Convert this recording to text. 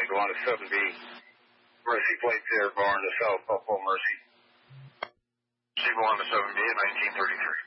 flight go on to 7B. Mercy Flight there, barn to South Buffalo, Mercy. She go on to 7B at 1933.